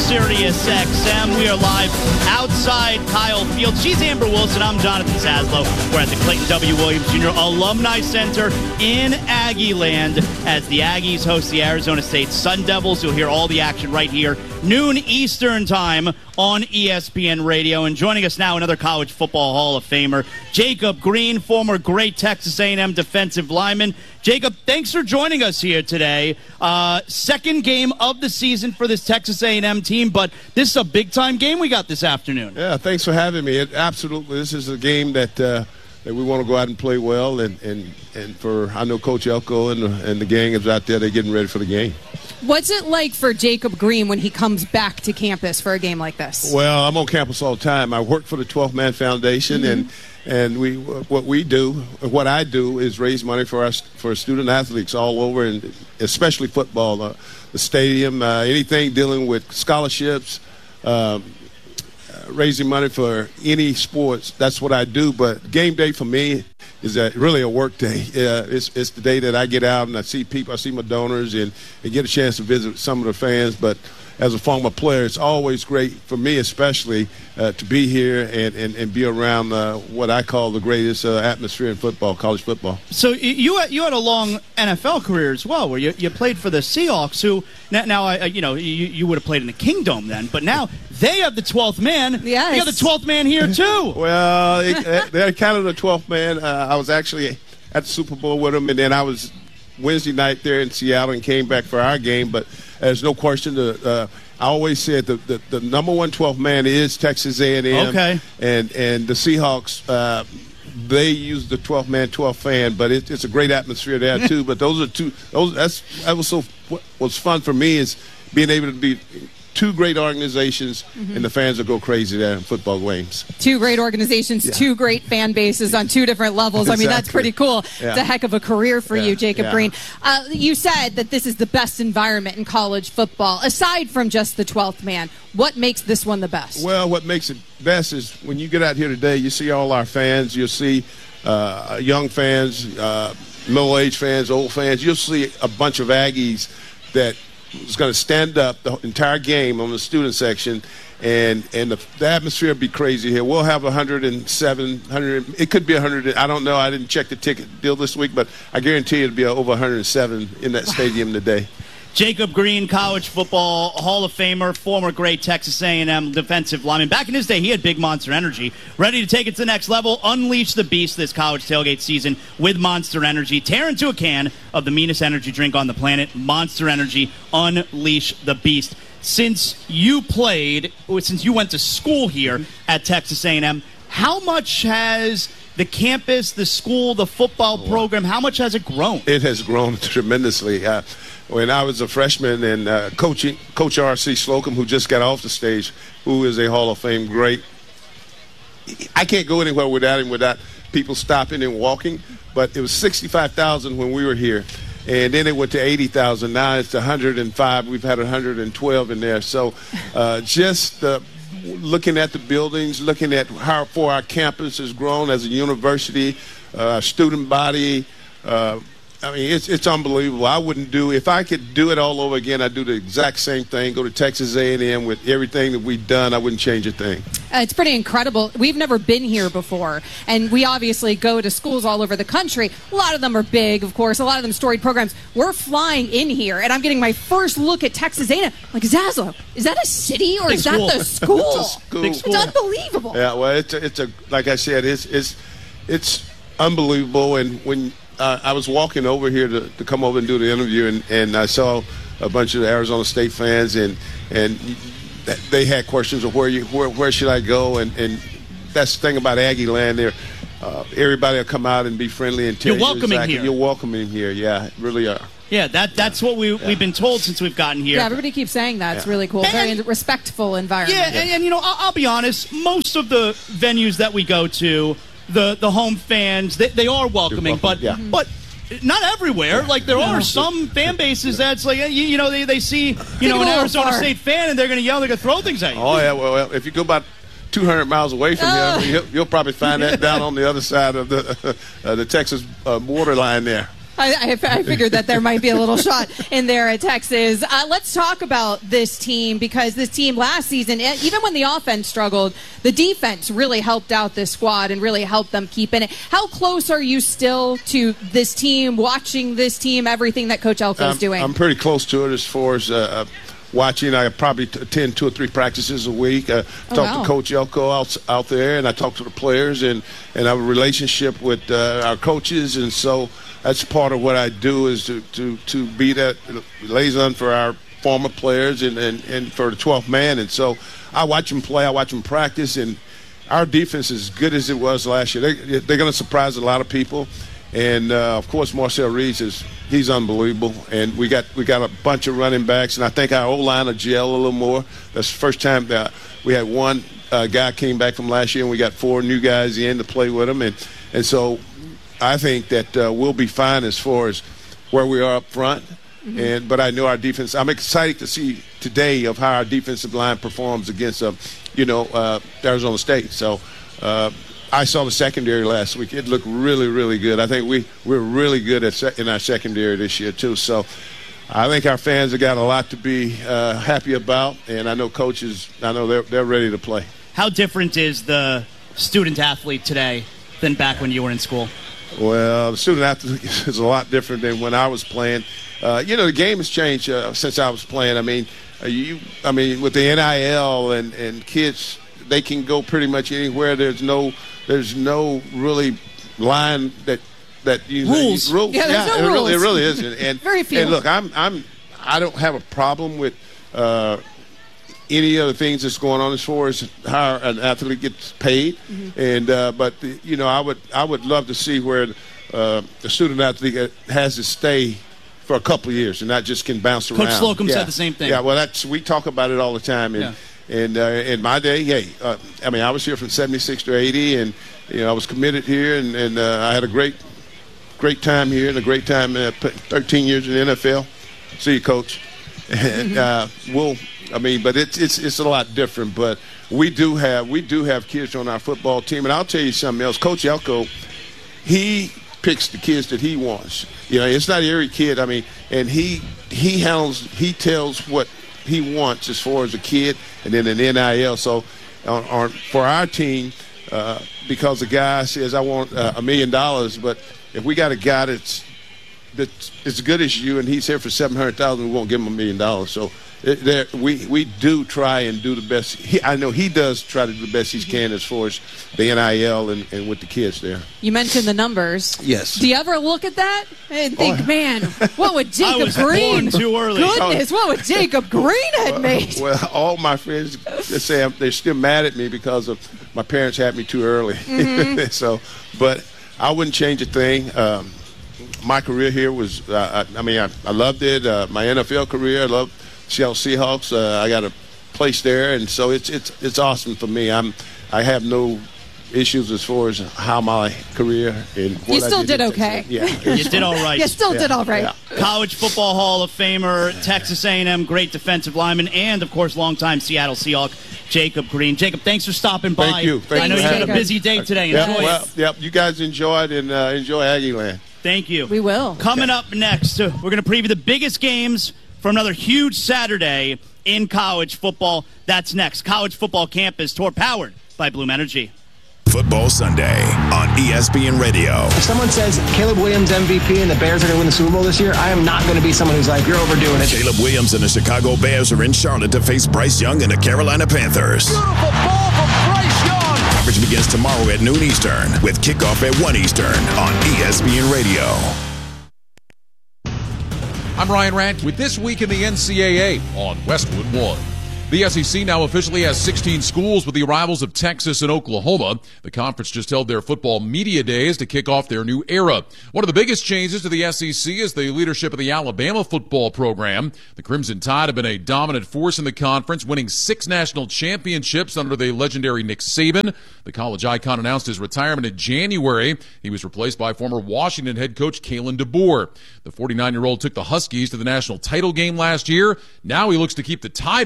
Sirius XM. We are live outside Kyle Field. She's Amber Wilson. I'm Jonathan Zaslow. We're at the Clayton W. Williams Jr. Alumni Center in Aggieland as the Aggies host the Arizona State Sun Devils. You'll hear all the action right here, noon Eastern time on ESPN Radio. And joining us now, another college football Hall of Famer, Jacob Green, former great Texas A&M defensive lineman. Jacob, thanks for joining us here today. Second game of the season for this Texas A&M team, but this is a big-time game we got this afternoon. Yeah, thanks for having me. Absolutely, this is a game that we want to go out and play well, and for I know Coach Elko and the gang is out there. They're getting ready for the game. What's it like for Jacob Green when he comes back to campus for a game like this? Well, I'm on campus all the time. I work for the 12th Man Foundation, and what I do is raise money for student athletes all over, and especially football, the stadium, anything dealing with scholarships, raising money for any sports. That's what I do. But game day for me is really a work day. It's the day that I get out and I see people, I see my donors, and get a chance to visit some of the fans. But as a former player, it's always great for me, especially to be here and be around what I call the greatest atmosphere in football, college football. So you had a long NFL career as well, where you played for the Seahawks, who now you would have played in the Kingdom then, but now they have the 12th man. Yes. You got the 12th man here too. Well, they're kind of the 12th man. I was actually at the Super Bowl with them, and then I was Wednesday night there in Seattle and came back for our game. But there's no question. I always said the number one 12th man is Texas A&M. Okay. And the Seahawks, they use the 12th man, 12th fan, but it's a great atmosphere there too. But those are two. What was fun for me is being able to be two great organizations, and the fans will go crazy there in football games. Two great organizations, two great fan bases on two different levels. Exactly. I mean, that's pretty cool. Yeah. It's a heck of a career for you, Jacob Green. You said that this is the best environment in college football. Aside from just the 12th man, what makes this one the best? Well, what makes it best is when you get out here today, you see all our fans. You'll see young fans, middle-aged fans, old fans. You'll see a bunch of Aggies that is going to stand up the entire game on the student section, and the atmosphere will be crazy here. We'll have 107, 100. It could be 100. I don't know. I didn't check the ticket deal this week, but I guarantee it'll be over 107 in that stadium today. Jacob Green, college football Hall of Famer, former great Texas A&M defensive lineman. Back in his day, he had big Monster Energy. Ready to take it to the next level, unleash the beast this college tailgate season with Monster Energy. Tear into a can of the meanest energy drink on the planet, Monster Energy. Unleash the beast. Since you went to school here at Texas A&M, how much has the campus, the school, the football program, how much has it grown? It has grown tremendously. When I was a freshman, and Coach R.C. Slocum, who just got off the stage, who is a Hall of Fame great, I can't go anywhere without him, without people stopping and walking. But it was 65,000 when we were here, and then it went to 80,000. Now it's 105. We've had 112 in there. So just looking at the buildings, looking at how far our campus has grown as a university, our student body. I mean, it's unbelievable. I wouldn't if I could do it all over again, I'd do the exact same thing, go to Texas A&M with everything that we've done. I wouldn't change a thing. It's pretty incredible. We've never been here before, and we obviously go to schools all over the country. A lot of them are big, of course. A lot of them storied programs. We're flying in here, and I'm getting my first look at Texas A&M. Like, Zaslow, is that a city or is that the school? It's a school. It's unbelievable. Yeah, well, it's like I said, it's unbelievable. And when I was walking over here to come over and do the interview, and I saw a bunch of Arizona State fans, and they had questions of where should I go, and that's the thing about Aggie Land there. Everybody will come out and be friendly and tell you're welcoming exactly, here. You're welcoming here, yeah, really are. Yeah, that's what we've been told since we've gotten here. Yeah, everybody keeps saying that. It's really cool. Very respectful environment. Yeah, and I'll be honest, most of the venues that we go to, the home fans, they are welcoming, but not everywhere. Like, there are some fan bases that's like, they see, an Arizona State fan, and they're going to yell, they're going to throw things at you. Oh, yeah, well, if you go about 200 miles away from here, you'll probably find that down on the other side of the Texas borderline there. I figured that there might be a little shot in there at Texas. Let's talk about this team, because this team last season, even when the offense struggled, the defense really helped out this squad and really helped them keep in it. How close are you still to this team, watching this team, everything that Coach Elko is doing? I'm pretty close to it as far as watching. I probably attend 2 or 3 practices a week. Talk to Coach Elko out there, and I talk to the players, and I have a relationship with our coaches, and so that's part of what I do, is to be that liaison for our former players and for the 12th man. And so I watch them play, I watch them practice, and our defense is as good as it was last year. They're going to surprise a lot of people. And, of course, Marcel Reeves he's unbelievable. And we got a bunch of running backs, and I think our O-line will gel a little more. That's the first time that we had one guy came back from last year, and we got 4 new guys in to play with him. And so I think that we'll be fine as far as where we are up front. Mm-hmm. But I know our defense. I'm excited to see today of how our defensive line performs against, Arizona State. So I saw the secondary last week. It looked really, really good. I think we're really good in our secondary this year too. So I think our fans have got a lot to be happy about, and I know coaches. I know they're ready to play. How different is the student athlete today than back when you were in school? Well, the student athlete is a lot different than when I was playing. The game has changed since I was playing. I mean, with the NIL and kids, they can go pretty much anywhere. There's no really line that rules. Yeah, there's no rules. It really isn't. And very few. And look, I don't have a problem with any other things that's going on as far as how an athlete gets paid. Mm-hmm. And but I would love to see where the student athlete has to stay for a couple of years and not just can bounce around. Coach Slocum said the same thing. Yeah, well, we talk about it all the time. And in my day, I was here from 76 to 80, and I was committed here, and I had a great time here and a great time 13 years in the NFL. See you, Coach. And but it's a lot different. But we do have kids on our football team, and I'll tell you something else. Coach Elko, he picks the kids that he wants. It's not every kid. And he tells what he wants as far as a kid, and then an NIL. So for our team, because the guy says I want $1 million, but if we got a guy that's as good as you and he's here for $700,000, we won't give him $1 million. So we do try and do the best. I know he does try to do the best he can as far as the NIL and with the kids there. You mentioned the numbers. Yes. Do you ever look at that and think, man, what would Jacob Green? Born too early. Goodness, what would Jacob Green have made? Well, all my friends say they're still mad at me because of my parents had me too early. Mm-hmm. But I wouldn't change a thing. My career here was, I loved it. My NFL career, I loved Seattle Seahawks. I got a place there, and so it's awesome for me. I have no issues as far as how my career and what you still did okay. Yeah, you did all right. You still did all right. Yeah. College Football Hall of Famer, Texas A&M great defensive lineman, and of course longtime Seattle Seahawk Jacob Green. Jacob, thanks for stopping by. Thank you. I know you had a busy day today. Enjoy it. You guys enjoy it and enjoy Aggieland. Thank you. We will. Coming up next, we're going to preview the biggest games for another huge Saturday in college football. That's next. College Football Campus Tour powered by Bloom Energy. Football Sunday on ESPN Radio. If someone says Caleb Williams MVP and the Bears are going to win the Super Bowl this year, I am not going to be someone who's like, you're overdoing it. Caleb Williams and the Chicago Bears are in Charlotte to face Bryce Young and the Carolina Panthers. Beautiful ball from Bryce Young. Coverage begins tomorrow at noon Eastern with kickoff at 1 Eastern on ESPN Radio. I'm Ryan Rant with This Week in the NCAA on Westwood One. The SEC now officially has 16 schools with the arrivals of Texas and Oklahoma. The conference just held their football media days to kick off their new era. One of the biggest changes to the SEC is the leadership of the Alabama football program. The Crimson Tide have been a dominant force in the conference, winning 6 national championships under the legendary Nick Saban. The college icon announced his retirement in January. He was replaced by former Washington head coach Kalen DeBoer. The 49-year-old took the Huskies to the national title game last year. Now he looks to keep the Tide rolling under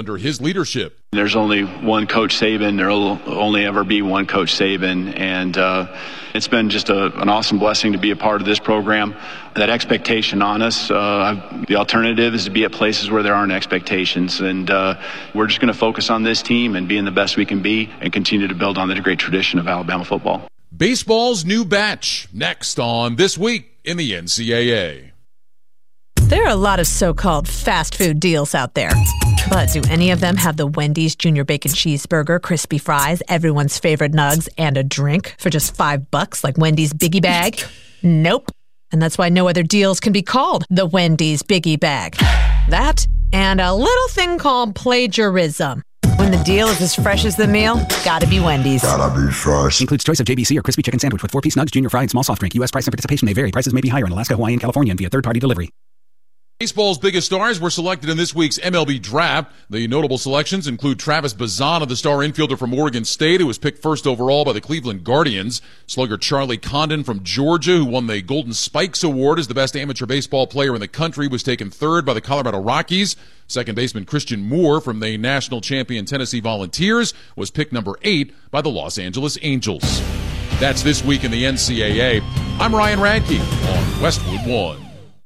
under his leadership. There's only one Coach Saban. There will only ever be one Coach Saban. And it's been just an awesome blessing to be a part of this program. That expectation on us, the alternative is to be at places where there aren't expectations. And we're just going to focus on this team and being the best we can be and continue to build on the great tradition of Alabama football. Baseball's new batch, next on This Week in the NCAA. There are a lot of so-called fast food deals out there. But do any of them have the Wendy's Junior Bacon Cheeseburger, crispy fries, everyone's favorite nugs, and a drink for just $5 like Wendy's Biggie Bag? Nope. And that's why no other deals can be called the Wendy's Biggie Bag. That and a little thing called plagiarism. When the deal is as fresh as the meal, gotta be Wendy's. Gotta be fresh. Includes choice of JBC or crispy chicken sandwich with 4-piece nugs, junior fry, and small soft drink. U.S. price and participation may vary. Prices may be higher in Alaska, Hawaii, and California and via third-party delivery. Baseball's biggest stars were selected in this week's MLB draft. The notable selections include Travis Bazzana, the star infielder from Oregon State, who was picked first overall by the Cleveland Guardians. Slugger Charlie Condon from Georgia, who won the Golden Spikes Award as the best amateur baseball player in the country, was taken third by the Colorado Rockies. Second baseman Christian Moore from the national champion Tennessee Volunteers was picked number 8 by the Los Angeles Angels. That's This Week in the NCAA. I'm Ryan Radke on Westwood One.